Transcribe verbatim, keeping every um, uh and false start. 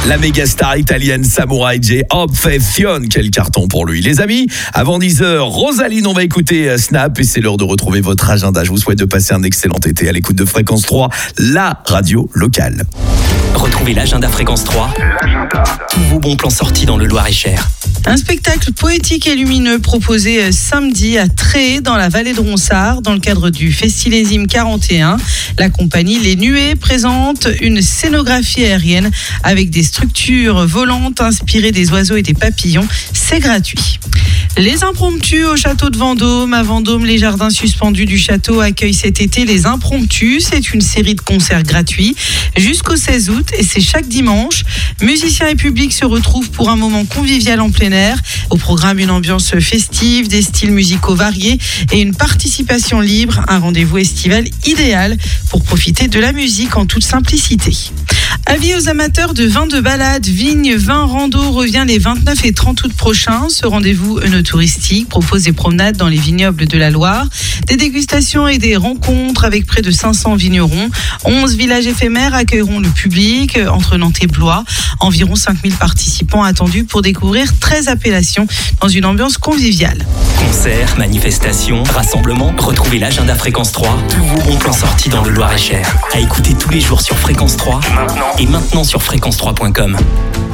La méga star italienne Samurai J. Obsession, quel carton pour lui. Les amis, avant dix heures, Rosaline, on va écouter Snap et c'est l'heure de retrouver votre agenda. Je vous souhaite de passer un excellent été à l'écoute de Fréquence trois, la radio locale. Retrouvez l'agenda Fréquence trois, l'agenda. Tous vos bons plans sortis dans le Loir-et-Cher. Un spectacle poétique et lumineux proposé samedi à Tré dans la vallée de Ronsard dans le cadre du Festilésime quarante et un. La compagnie Les Nuées présente une scénographie aérienne avec des structures volantes inspirées des oiseaux et des papillons. C'est gratuit. Les impromptus au château de Vendôme. À Vendôme, les jardins suspendus du château accueillent cet été les impromptus. C'est une série de concerts gratuits jusqu'au seize août et c'est chaque dimanche. Musiciens et public se retrouvent pour un moment convivial en plein air. Au programme, une ambiance festive, des styles musicaux variés et une participation libre. Un rendez-vous estival idéal pour profiter de la musique en toute simplicité. Avis aux amateurs de vins de balade, Vigne Vin Rando revient les vingt-neuf et trente août prochains. Ce rendez-vous œnotouristique propose des promenades dans les vignobles de la Loire, des dégustations et des rencontres avec près de cinq cents vignerons. onze villages éphémères accueilleront le public entre Nantes et Blois. Environ cinq mille participants attendus pour découvrir treize appellations dans une ambiance conviviale. Concerts, manifestations, rassemblements, retrouvez l'agenda Fréquence trois, tous vos bons plans sortis dans le Loir-et-Cher. À écouter tous les jours sur Fréquence trois. Maintenant. Et maintenant sur fréquence trois point com.